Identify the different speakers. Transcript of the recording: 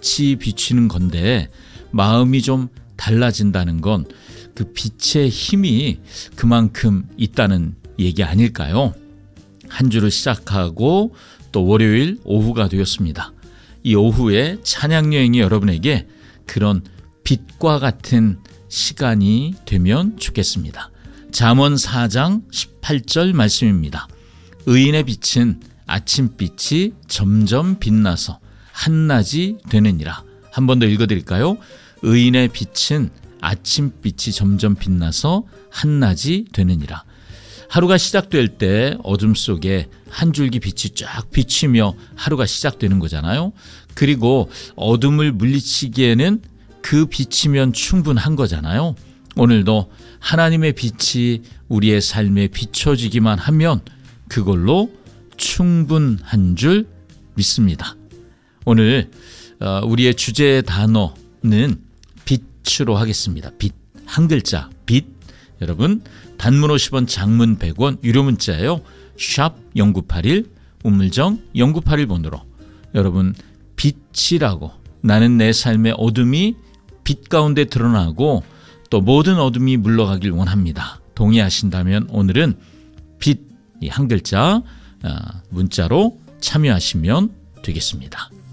Speaker 1: 빛이 비추는 건데 마음이 좀 달라진다는 건 그 빛의 힘이 그만큼 있다는 얘기 아닐까요? 한 주를 시작하고 또 월요일 오후가 되었습니다. 이 오후에 찬양 여행이 여러분에게 그런 빛과 같은 시간이 되면 좋겠습니다. 잠언 4장 18절 말씀입니다. 의인의 빛은 아침빛이 점점 빛나서 한낮이 되느니라. 한 번 더 읽어드릴까요? 의인의 빛은 아침빛이 점점 빛나서 한낮이 되느니라. 하루가 시작될 때 어둠 속에 한 줄기 빛이 쫙 비치며 하루가 시작되는 거잖아요. 그리고 어둠을 물리치기에는 그 빛이면 충분한 거잖아요. 오늘도 하나님의 빛이 우리의 삶에 비춰지기만 하면 그걸로 충분한 줄 믿습니다. 오늘 우리의 주제의 단어는 빛으로 하겠습니다. 빛, 한 글자 빛. 여러분 단문 50원, 장문 100원, 유료 문자예요. 샵 0981, 우물정 0981번으로 여러분 빛이라고, 나는 내 삶의 어둠이 빛 가운데 드러나고 또 모든 어둠이 물러가길 원합니다. 동의하신다면 오늘은 빛, 이 한 글자 문자로 참여하시면 되겠습니다.